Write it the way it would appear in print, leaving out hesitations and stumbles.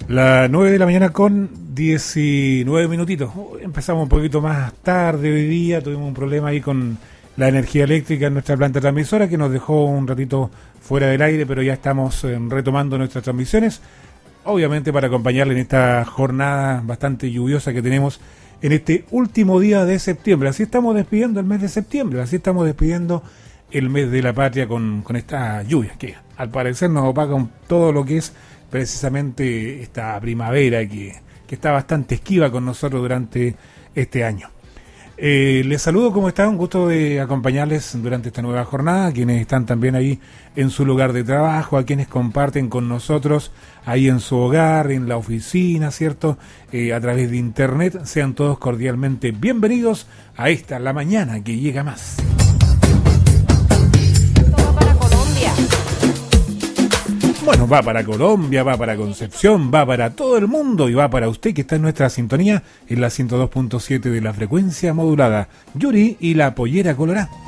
Las 9 de la mañana con 19 minutitos. Empezamos un poquito más tarde hoy día. Tuvimos un problema ahí con la energía eléctrica en nuestra planta transmisora que nos dejó un ratito fuera del aire, pero ya estamos retomando nuestras transmisiones. Obviamente para acompañarle en esta jornada bastante lluviosa que tenemos en este último día de septiembre. Así estamos despidiendo el mes de septiembre, así estamos despidiendo el mes de la patria con estas lluvias que al parecer nos opacan todo lo que es precisamente esta primavera que está bastante esquiva con nosotros durante este año. Les saludo, ¿cómo están? Un gusto de acompañarles durante esta nueva jornada, a quienes están también ahí en su lugar de trabajo, a quienes comparten con nosotros ahí en su hogar, en la oficina, ¿cierto? A través de internet, sean todos cordialmente bienvenidos a esta, la mañana que llega más. Bueno, va para Colombia, va para Concepción, va para todo el mundo y va para usted que está en nuestra sintonía en la 102.7 de la frecuencia modulada. Yuri y la Pollera Colorá.